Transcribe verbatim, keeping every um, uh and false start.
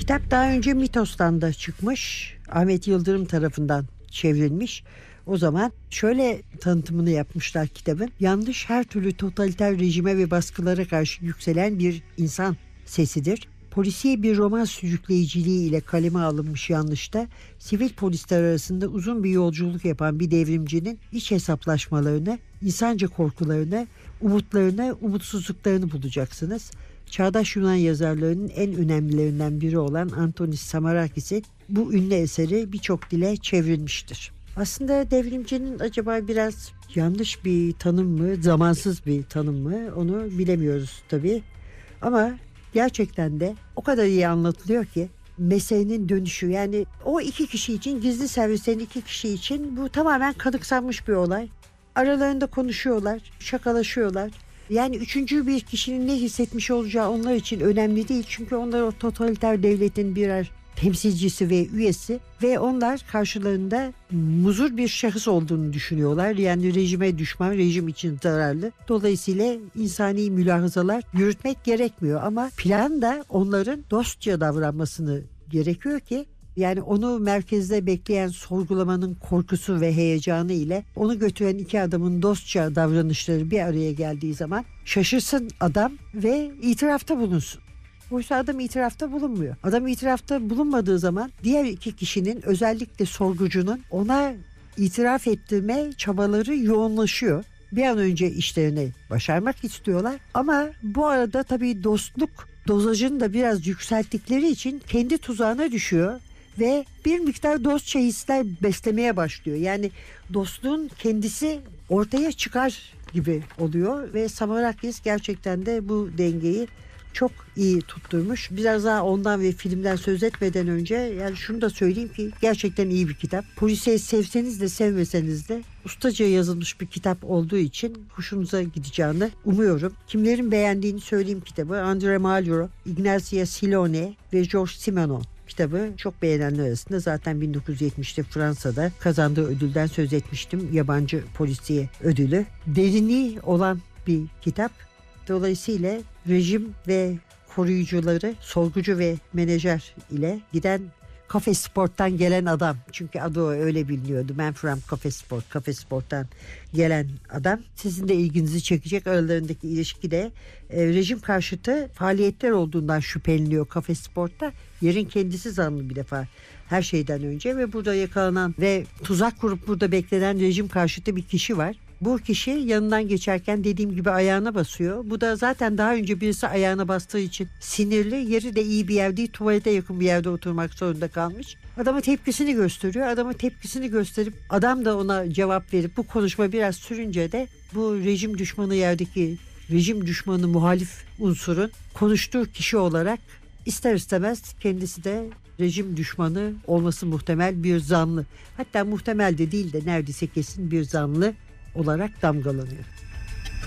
Kitap daha önce Mitos'tan da çıkmış. Ahmet Yıldırım tarafından çevrilmiş. O zaman şöyle tanıtımını yapmışlar kitabın. Yanlış her türlü totaliter rejime ve baskılara karşı yükselen bir insan sesidir. Polisiye bir roman sürükleyiciliği ile kaleme alınmış Yanlış'ta sivil polisler arasında uzun bir yolculuk yapan bir devrimcinin iç hesaplaşmalarını, insanca korkularını, umutlarını, umutsuzluklarını bulacaksınız. Çağdaş Yunan yazarlarının en önemlilerinden biri olan Antonis Samarakis'i bu ünlü eseri birçok dile çevrilmiştir. Aslında devrimcinin acaba biraz yanlış bir tanım mı, zamansız bir tanım mı onu bilemiyoruz tabii. Ama gerçekten de o kadar iyi anlatılıyor ki meselenin dönüşü, yani o iki kişi için, gizli servislerin iki kişi için bu tamamen kanıksanmış bir olay. Aralarında konuşuyorlar, şakalaşıyorlar. Yani üçüncü bir kişinin ne hissetmiş olacağı onlar için önemli değil. Çünkü onlar o totaliter devletin birer temsilcisi ve üyesi ve onlar karşılarında muzur bir şahıs olduğunu düşünüyorlar. Yani rejime düşman, rejim için zararlı. Dolayısıyla insani mülahazalar yürütmek gerekmiyor ama plan da onların dostça davranmasını gerekiyor ki yani onu merkezde bekleyen sorgulamanın korkusu ve heyecanı ile onu götüren iki adamın dostça davranışları bir araya geldiği zaman şaşırsın adam ve itirafta bulunsun. Oysa adam itirafta bulunmuyor. Adam itirafta bulunmadığı zaman diğer iki kişinin, özellikle sorgucunun ona itiraf ettirme çabaları yoğunlaşıyor. Bir an önce işlerini başarmak istiyorlar ama bu arada tabii dostluk dozajını da biraz yükselttikleri için kendi tuzağına düşüyor ve bir miktar dostça hisler beslemeye başlıyor. Yani dostluğun kendisi ortaya çıkar gibi oluyor ve Samarakis gerçekten de bu dengeyi çok iyi tutturmuş. Biraz daha ondan ve filmden söz etmeden önce yani şunu da söyleyeyim ki gerçekten iyi bir kitap. Polisiye sevseniz de sevmeseniz de ustaca yazılmış bir kitap olduğu için hoşunuza gideceğini umuyorum. Kimlerin beğendiğini söyleyeyim kitabı. André Malraux, Ignacia Silone ve George Simenon kitabı çok beğenenler arasında. Zaten bin dokuz yüz yetmişte Fransa'da kazandığı ödülden söz etmiştim. Yabancı polisiye ödülü. Derinliği olan bir kitap. Dolayısıyla rejim ve koruyucuları, sorgucu ve menajer ile giden Cafe Sport'tan gelen adam. Çünkü adı o, öyle biliniyordu. Man from Cafe Sport, Cafe Sport'tan gelen adam. Sizin de ilginizi çekecek. Aralarındaki ilişki de e, rejim karşıtı faaliyetler olduğundan şüpheleniyor Cafe Sport'ta. Yerin kendisi zanlı bir defa her şeyden önce ve burada yakalanan ve tuzak kurup burada beklenen rejim karşıtı bir kişi var. Bu kişi yanından geçerken dediğim gibi ayağına basıyor. Bu da zaten daha önce birisi ayağına bastığı için sinirli. Yeri de iyi bir yer değil, tuvalete yakın bir yerde oturmak zorunda kalmış. Adama tepkisini gösteriyor. Adama tepkisini gösterip adam da ona cevap verip bu konuşma biraz sürünce de bu rejim düşmanı yerdeki rejim düşmanı muhalif unsurun konuştuğu kişi olarak ister istemez kendisi de rejim düşmanı olması muhtemel bir zanlı. Hatta muhtemel de değil de neredeyse kesin bir zanlı olarak damgalanıyor.